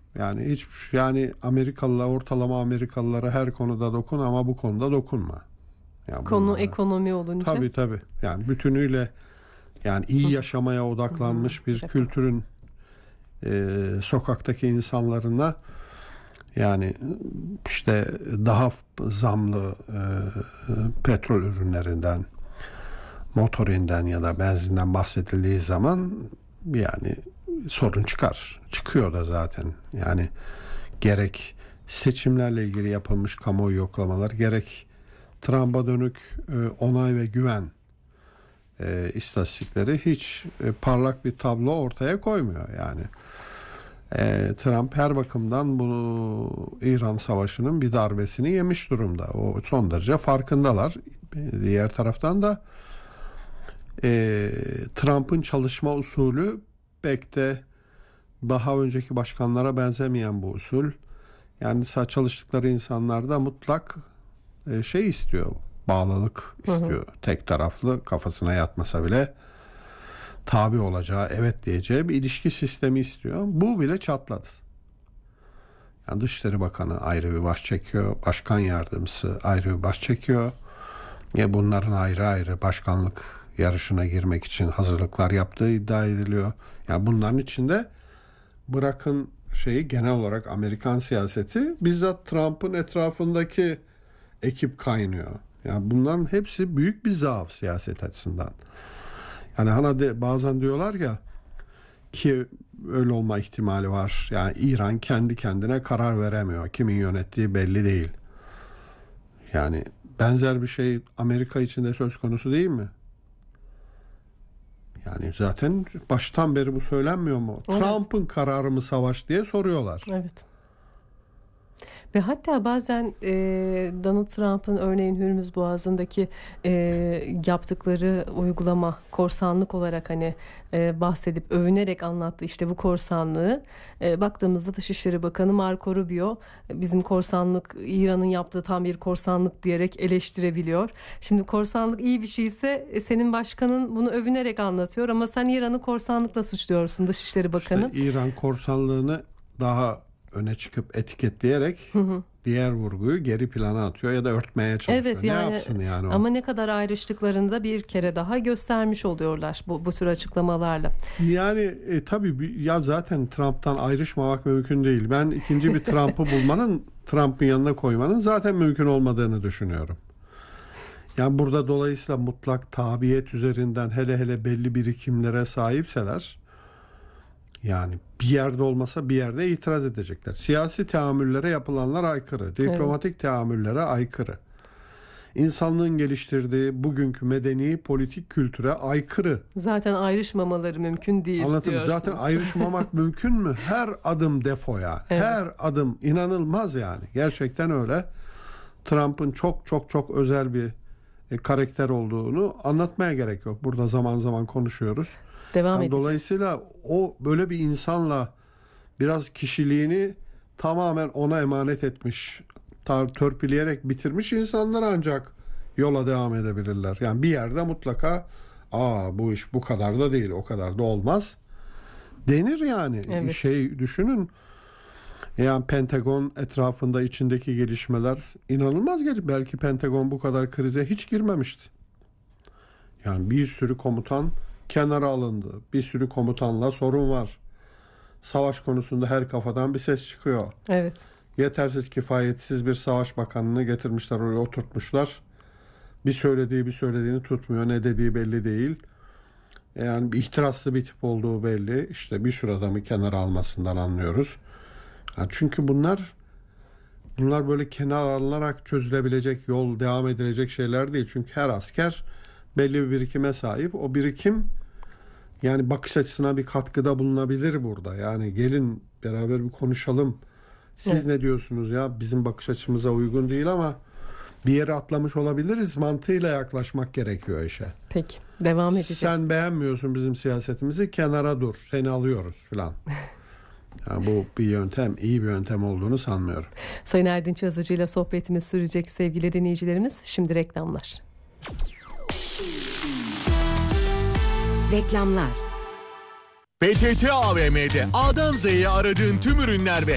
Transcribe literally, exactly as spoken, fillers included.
Yani hiç yani Amerikalılar, ortalama Amerikalılara her konuda dokun ama bu konuda dokunma. Yani Konu bunlara, ekonomi olunca. tabii tabii. Yani bütünüyle yani iyi yaşamaya odaklanmış bir kültürün e, sokaktaki insanlarına yani işte daha zamlı e, petrol ürünlerinden, motorinden ya da benzinden bahsedildiği zaman yani sorun çıkar. Çıkıyor da zaten. Yani gerek seçimlerle ilgili yapılmış kamuoyu yoklamalar, gerek Trump'a dönük e, onay ve güven e, istatistikleri hiç e, parlak bir tablo ortaya koymuyor. Yani e, Trump her bakımdan bunu İran Savaşı'nın bir darbesini yemiş durumda. O son derece farkındalar. Diğer taraftan da e, Trump'ın çalışma usulü pek de daha önceki başkanlara benzemeyen bu usul. Yani çalıştıkları insanlar da mutlak e, şey istiyor. Bağlılık istiyor. Hı hı. Tek taraflı, kafasına yatmasa bile tabi olacağı, evet diyeceği bir ilişki sistemi istiyor. Bu bile çatladı. Yani Dışişleri Bakanı ayrı bir baş çekiyor. Başkan yardımcısı ayrı bir baş çekiyor. Ya bunların ayrı ayrı başkanlık yarışına girmek için hazırlıklar yaptığı iddia ediliyor. Yani bunların içinde bırakın şeyi, genel olarak Amerikan siyaseti, bizzat Trump'ın etrafındaki ekip kaynıyor. Yani bunların hepsi büyük bir zaaf siyaset açısından. Yani hani de, bazen diyorlar ya ki öyle olma ihtimali var. Yani İran kendi kendine karar veremiyor. Kimin yönettiği belli değil. Yani benzer bir şey Amerika için de söz konusu değil mi? Yani zaten baştan beri bu söylenmiyor mu? Evet. Trump'ın kararı mı savaş diye soruyorlar. Evet. Ve hatta bazen e, Donald Trump'ın örneğin Hürmüz Boğazı'ndaki e, yaptıkları uygulama korsanlık olarak hani e, bahsedip övünerek anlattı işte bu korsanlığı. E, baktığımızda Dışişleri Bakanı Marco Rubio bizim korsanlık, İran'ın yaptığı tam bir korsanlık diyerek eleştirebiliyor. Şimdi korsanlık iyi bir şeyse e, senin başkanın bunu övünerek anlatıyor ama sen İran'ı korsanlıkla suçluyorsun Dışişleri Bakanı. İşte İran korsanlığını daha öne çıkıp etiketleyerek hı hı. diğer vurguyu geri plana atıyor ya da örtmeye çalışıyor. Evet, ne yani, yapsın yani o? Ama ne kadar ayrıştıklarını bir kere daha göstermiş oluyorlar bu bu tür açıklamalarla. Yani e, tabii ya zaten Trump'tan ayrışmamak mümkün değil. Ben ikinci bir Trump'ı bulmanın, Trump'ın yanına koymanın zaten mümkün olmadığını düşünüyorum. Yani burada dolayısıyla mutlak tabiyet üzerinden hele hele belli birikimlere sahipseler, yani bir yerde olmasa bir yerde itiraz edecekler. Siyasi teamüllere yapılanlar aykırı. Diplomatik evet. teamüllere aykırı. İnsanlığın geliştirdiği bugünkü medeni politik kültüre aykırı. Zaten ayrışmamaları mümkün değil Anlatım. diyorsunuz. Zaten ayrışmamak mümkün mü? Her adım defo yani. Evet. Her adım inanılmaz yani. Gerçekten öyle. Trump'ın çok çok çok özel bir e, karakter olduğunu anlatmaya gerek yok. Burada zaman zaman konuşuyoruz. Devam yani edeceğiz. Dolayısıyla o böyle bir insanla biraz kişiliğini tamamen ona emanet etmiş, tar- törpüleyerek bitirmiş insanlar ancak yola devam edebilirler. Yani bir yerde mutlaka aa bu iş bu kadar da değil, o kadar da olmaz denir yani. Evet. Şey düşünün. Yani Pentagon etrafında içindeki gelişmeler inanılmaz gelişti. Belki Pentagon bu kadar krize hiç girmemişti. Yani bir sürü komutan kenara alındı. Bir sürü komutanla sorun var. Savaş konusunda her kafadan bir ses çıkıyor. Evet. Yetersiz, kifayetsiz bir savaş bakanını getirmişler, oraya oturtmuşlar. Bir söylediği bir söylediğini tutmuyor. Ne dediği belli değil. Yani bir ihtiraslı bir tip olduğu belli. İşte bir sürü adamı kenara almasından anlıyoruz. Yani çünkü bunlar bunlar böyle kenara alınarak çözülebilecek, yol devam edilecek şeyler değil. Çünkü her asker belli bir birikime sahip. O birikim yani bakış açısına bir katkıda bulunabilir burada. Yani gelin beraber bir konuşalım. Siz evet. ne diyorsunuz ya? Bizim bakış açımıza uygun değil ama bir yere atlamış olabiliriz. Mantığıyla yaklaşmak gerekiyor işe. Peki. Devam edeceğiz. Sen beğenmiyorsun bizim siyasetimizi, kenara dur. Seni alıyoruz falan. Yani bu bir yöntem, iyi bir yöntem olduğunu sanmıyorum. Sayın Erdinç Yazıcı ile sohbetimiz sürecek sevgili dinleyicilerimiz. Şimdi reklamlar. Reklamlar. P T T A V M'de A'dan Z'ye aradığın tüm ürünler ve